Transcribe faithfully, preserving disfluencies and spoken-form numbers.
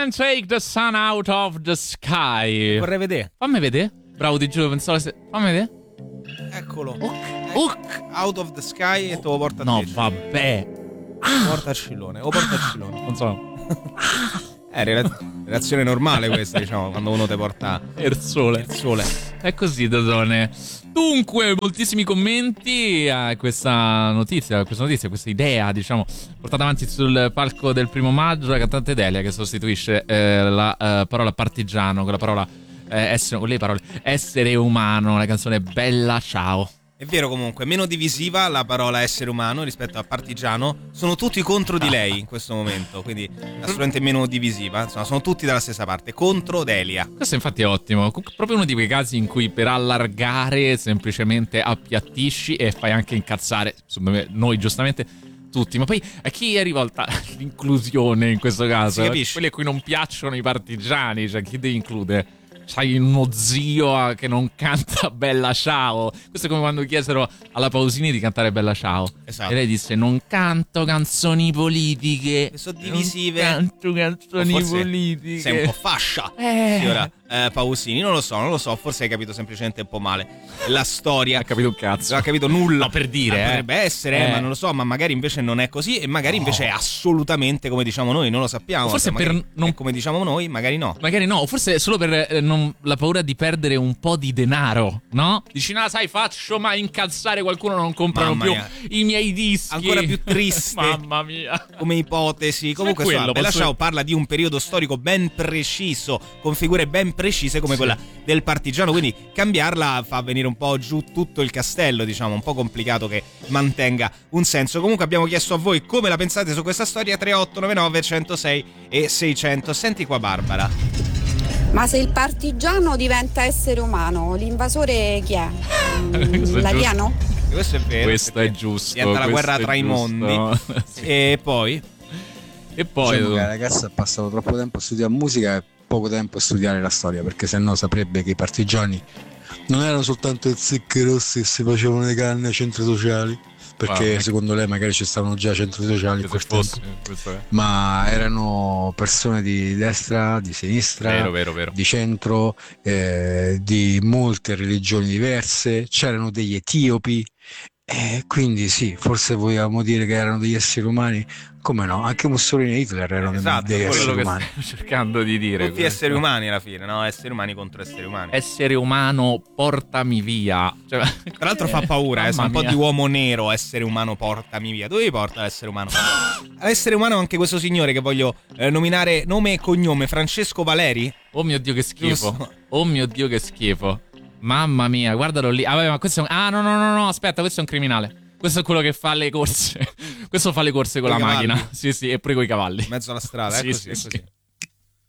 can't take the sun out of the sky. Vorrei vedere. Fammi vedere. Bravo, ti giuro, pensavo se... Fammi vedere. Eccolo. Oh, Ecco. oh. Out of the sky e te lo porta a No, te. vabbè. Porta a Scillone. O porta a Scillone. Non so. È rela- relazione normale questa, diciamo, quando uno te porta Il sole. il sole. È così, Dodone. Dunque, moltissimi commenti a questa notizia, a questa notizia, a questa idea, diciamo, portata avanti sul palco del primo maggio, la cantante Delia che sostituisce eh, la eh, parola partigiano con la parola eh, essere, con le parole essere umano, la canzone Bella Ciao. È vero, comunque, meno divisiva la parola essere umano rispetto a partigiano. Sono tutti contro di lei in questo momento, quindi assolutamente meno divisiva. Insomma, sono tutti dalla stessa parte, contro Delia. Questo infatti è ottimo, proprio uno di quei casi in cui per allargare semplicemente appiattisci e fai anche incazzare, secondo me, noi giustamente tutti. Ma poi a chi è rivolta l'inclusione in questo caso? Si capisce. Quelli a cui non piacciono i partigiani, cioè chi devi includere? C'hai uno zio che non canta Bella Ciao. Questo è come quando chiesero alla Pausini di cantare Bella Ciao. Esatto. E lei disse: non canto canzoni politiche, Che sono divisive. non canto canzoni O forse politiche. sei un po' fascia, Eh. signora eh, Pausini. Non lo so, non lo so. Forse hai capito semplicemente un po' male la storia. Ha capito un cazzo. Non ha capito nulla. No, per dire, Ah, eh. potrebbe essere, Eh. ma non lo so. Ma magari invece non è così. E magari invece è assolutamente come diciamo noi. Non lo sappiamo. Forse Cioè, per magari non- è come diciamo noi, magari no. Magari no, o forse solo per eh, non- la paura di perdere un po' di denaro, no? Dici, no, sai, faccio mai incalzare qualcuno, non comprano Mamma più mia. i miei dischi. Ancora più triste. Mamma mia. Come ipotesi. Comunque, quello, insomma, Bella posso- Ciao parla di un periodo storico ben preciso, con figure ben precise come Sì. quella del partigiano. Quindi cambiarla fa venire un po' giù tutto il castello, diciamo, un po' complicato che mantenga un senso. Comunque abbiamo chiesto a voi come la pensate su questa storia. Tre otto nove nove uno zero sei e seicento. Senti qua Barbara. Ma se il partigiano diventa essere umano, l'invasore chi è? Mm, Questo è L'alieno? Questo è vero. Questo perché è giusto. Diventa la questo guerra è tra i giusto. mondi. Sì. E poi? E poi Diciamo che la ragazza ha passato troppo tempo a studiare musica e poco tempo a studiare la storia, perché sennò saprebbe che i partigiani non erano soltanto i zecchi rossi che si facevano le canne ai centri sociali, perché Wow. secondo lei magari ci stavano già centri sociali in se quel fosse, tempo, questo è ma erano persone di destra, di sinistra, vero, vero, vero. di centro, eh, di molte religioni diverse, c'erano degli etiopi, e quindi sì, forse vogliamo dire che erano degli esseri umani. Come no? Anche Mussolini e Hitler erano Esatto, degli quello esseri Quello che umani. sto cercando di dire. Tutti questo. esseri umani alla fine, no? Esseri umani contro esseri umani. Essere umano, portami via. Cioè, Tra l'altro fa paura, eh, Mamma un po' mia. di uomo nero, essere umano, portami via. Dove vi porta l'essere umano? L'essere umano è anche questo signore che voglio eh, nominare nome e cognome, Francesco Valeri. Oh mio Dio, che schifo. Giusto. Oh mio Dio, che schifo. Mamma mia, guardalo lì. Ah, vabbè, ma questo è un... Ah, no, no, no, no, aspetta, questo è un criminale. Questo è quello che fa le corse. Questo fa le corse con Coi la cavalli. macchina. Sì, sì, e pure con i cavalli. In mezzo alla strada, Sì, è sì, così, è sì. così.